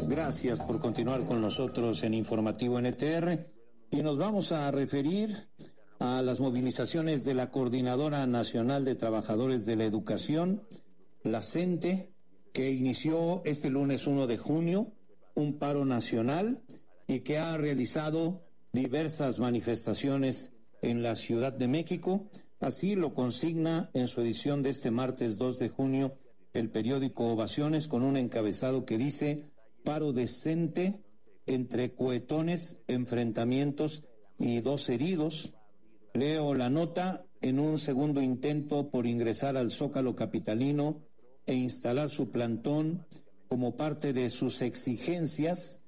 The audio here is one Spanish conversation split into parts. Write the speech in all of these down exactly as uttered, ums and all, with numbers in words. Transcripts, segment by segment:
Gracias por continuar con nosotros en Informativo N T R y nos vamos a referir a las movilizaciones de la Coordinadora Nacional de Trabajadores de la Educación, la CENTE, que inició este lunes uno de junio un paro nacional y que ha realizado diversas manifestaciones en la Ciudad de México. Así lo consigna en su edición de este martes dos de junio el periódico Ovaciones, con un encabezado que dice: paro decente entre cohetones, enfrentamientos y dos heridos. Leo la nota: en un segundo intento por ingresar al Zócalo capitalino e instalar su plantón como parte de sus exigencias,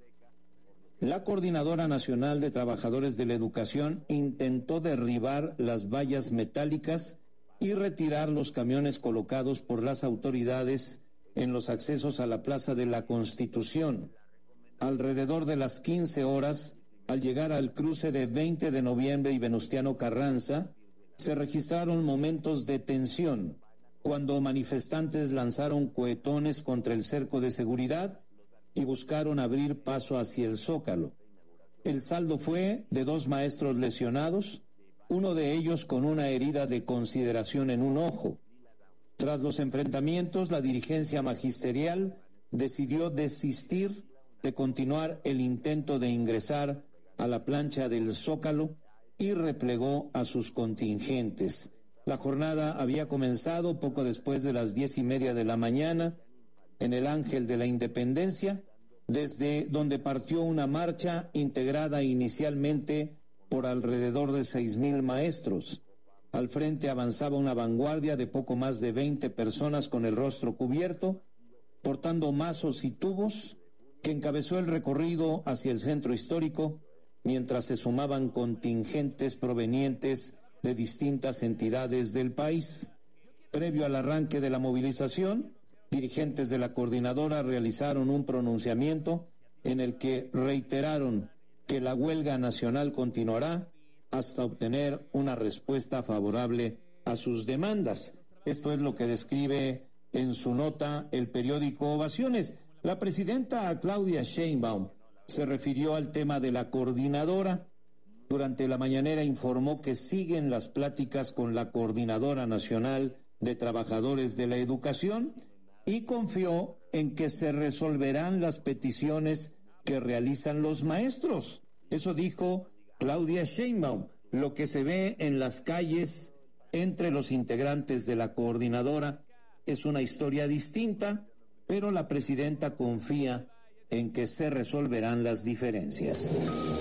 la Coordinadora Nacional de Trabajadores de la Educación intentó derribar las vallas metálicas y retirar los camiones colocados por las autoridades en los accesos a la Plaza de la Constitución. Alrededor de las quince horas, al llegar al cruce de veinte de noviembre y Venustiano Carranza, se registraron momentos de tensión cuando manifestantes lanzaron cohetones contra el cerco de seguridad y buscaron abrir paso hacia el Zócalo. El saldo fue de dos maestros lesionados, uno de ellos con una herida de consideración en un ojo. Tras los enfrentamientos, la dirigencia magisterial decidió desistir de continuar el intento de ingresar a la plancha del Zócalo y replegó a sus contingentes. La jornada había comenzado poco después de las diez y media de la mañana en el Ángel de la Independencia, desde donde partió una marcha integrada inicialmente por alrededor de seis mil maestros. Al frente avanzaba una vanguardia de poco más de veinte personas con el rostro cubierto, portando mazos y tubos, que encabezó el recorrido hacia el centro histórico, mientras se sumaban contingentes provenientes de distintas entidades del país. Previo al arranque de la movilización, dirigentes de la coordinadora realizaron un pronunciamiento en el que reiteraron que la huelga nacional continuará hasta obtener una respuesta favorable a sus demandas. Esto es lo que describe en su nota el periódico Ovaciones. La presidenta Claudia Sheinbaum se refirió al tema de la coordinadora. Durante la mañanera informó que siguen las pláticas con la Coordinadora Nacional de Trabajadores de la Educación y confió en que se resolverán las peticiones que realizan los maestros. Eso dijo Claudia Sheinbaum. Lo que se ve en las calles entre los integrantes de la coordinadora es una historia distinta, pero la presidenta confía en que se resolverán las diferencias.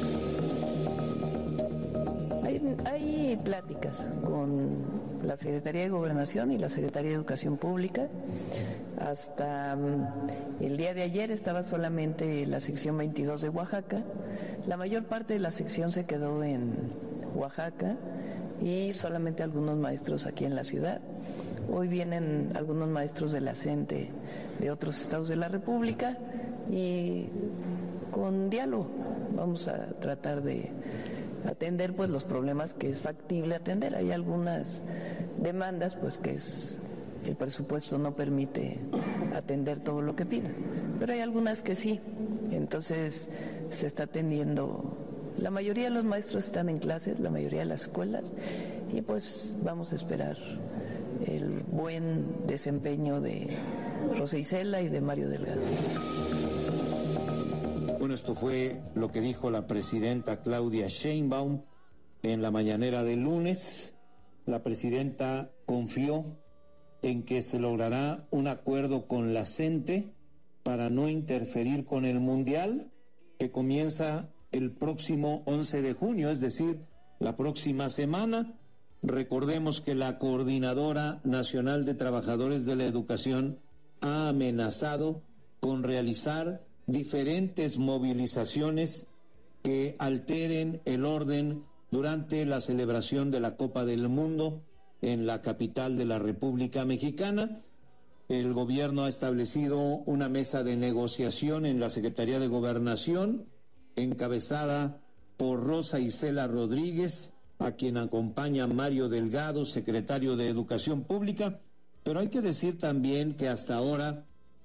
Hay, hay pláticas con la Secretaría de Gobernación y la Secretaría de Educación Pública. Hasta um, el día de ayer estaba solamente la sección veintidós de Oaxaca. La mayor parte de la sección se quedó en Oaxaca y solamente algunos maestros aquí en la ciudad. Hoy vienen algunos maestros de la CENTE de otros estados de la República y con diálogo vamos a tratar de atender pues los problemas que es factible atender. Hay algunas demandas pues que es el presupuesto no permite atender todo lo que piden, pero hay algunas que sí. Entonces se está atendiendo. La mayoría de los maestros están en clases, la mayoría de las escuelas, y pues vamos a esperar el buen desempeño de Rosa Isela y de Mario Delgado. Bueno, esto fue lo que dijo la presidenta Claudia Sheinbaum en la mañanera del lunes. La presidenta confió en que se logrará un acuerdo con la CENTE para no interferir con el Mundial, que comienza el próximo once de junio, es decir, la próxima semana. Recordemos que la Coordinadora Nacional de Trabajadores de la Educación ha amenazado con realizar diferentes movilizaciones que alteren el orden durante la celebración de la Copa del Mundo en la capital de la República Mexicana. El gobierno ha establecido una mesa de negociación en la Secretaría de Gobernación, encabezada por Rosa Isela Rodríguez, a quien acompaña Mario Delgado, secretario de Educación Pública. Pero hay que decir también que hasta ahora